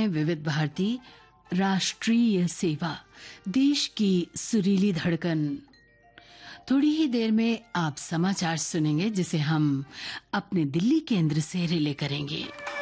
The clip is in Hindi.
हैं विविध भारती राष्ट्रीय सेवा, देश की सुरीली धड़कन। थोड़ी ही देर में आप समाचार सुनेंगे जिसे हम अपने दिल्ली केंद्र से रिले करेंगे।